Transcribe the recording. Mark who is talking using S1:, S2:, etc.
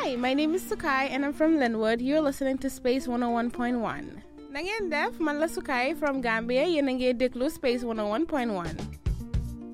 S1: Hi, my name is Sukai and I'm from Linwood. You're listening to Space 101.1. Nangen def, man la Sukai from Gambia, yéen a ngi déglu Space 101.1.